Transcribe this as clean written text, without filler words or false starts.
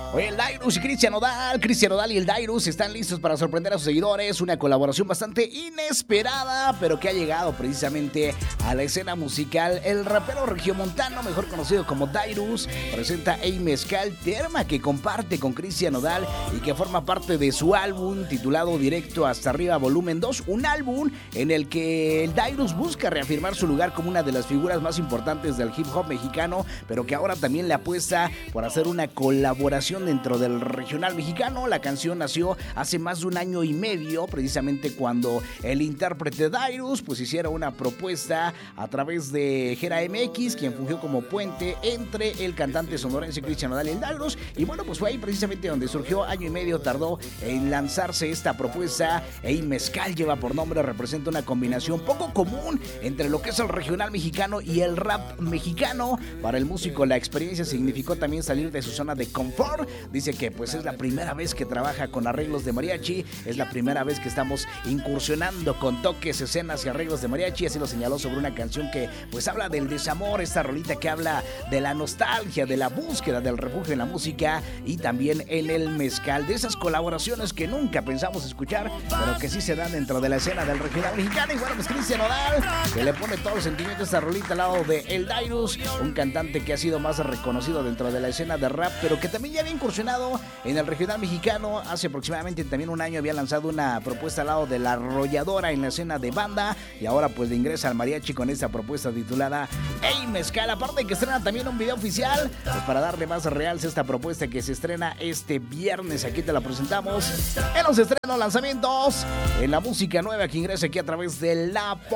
Oye, el Dairus y Cristian Nodal y el Dairus están listos para sorprender a sus seguidores. Una colaboración bastante inesperada, pero que ha llegado precisamente a la escena musical. El rapero regiomontano, mejor conocido como Dairus, presenta Ey Mezcal, tema que comparte con Cristian Nodal y que forma parte de su álbum titulado Directo Hasta Arriba Volumen 2, un álbum en el que el Dairus busca reafirmar su lugar como una de las figuras más importantes del hip hop mexicano, pero que ahora también le apuesta por hacer una colaboración dentro del regional mexicano. La canción nació hace más de un año y medio, precisamente cuando el intérprete Dairus pues hiciera una propuesta a través de Gera MX, quien fungió como puente entre el cantante sonorense Cristian Nodal y el Dairus. Y bueno, pues fue ahí precisamente donde surgió. Año y medio tardó en lanzarse esta propuesta. Ey Mezcal lleva por nombre, representa una combinación poco común entre lo que es el regional mexicano y el rap mexicano. Para el músico la experiencia significó también salir de su zona de confort. Dice que pues es la primera vez que trabaja con arreglos de mariachi, es la primera vez que estamos incursionando con toques, escenas y arreglos de mariachi. Así lo señaló sobre una canción que pues habla del desamor, esta rolita que habla de la nostalgia, de la búsqueda del refugio en la música y también en el mezcal, de esas colaboraciones que nunca pensamos escuchar, pero que sí se dan dentro de la escena del regional mexicano. Y bueno, pues Cristian Nodal, que le pone todo el sentimiento a esta rolita al lado de el Dairus, un cantante que ha sido más reconocido dentro de la escena de rap, pero que también ya había incursionado en el regional mexicano. Hace aproximadamente también un año había lanzado una propuesta al lado de La Arrolladora en la escena de banda, y ahora pues le ingresa al mariachi con esta propuesta titulada Ey Mezcal. Aparte que estrena también un video oficial, pues para darle más realce a esta propuesta que se estrena este viernes. Aquí te la presentamos en los estrenos, lanzamientos, en la música nueva que ingresa aquí a través de La